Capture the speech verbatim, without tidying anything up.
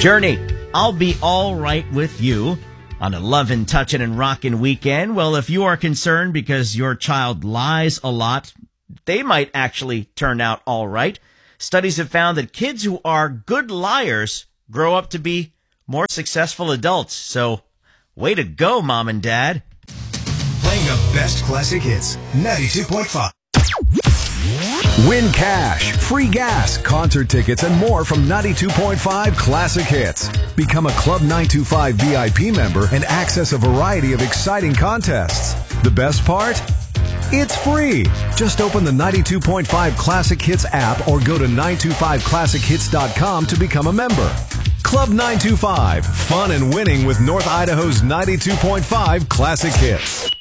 Journey, I'll be all right with you on a lovin', touchin', and rockin' weekend. Well, if you are concerned because your child lies a lot, they might actually turn out all right. Studies have found that kids who are good liars grow up to be more successful adults. So, way to go, Mom and Dad. Playing the best classic hits, ninety-two point five. Win cash, free gas, concert tickets, and more from ninety-two point five Classic Hits. Become a Club nine two five V I P member and access a variety of exciting contests. The best part? It's free. Just open the ninety-two point five Classic Hits app or go to nine two five classic hits dot com to become a member. Club nine two five, fun and winning with North Idaho's ninety-two point five Classic Hits.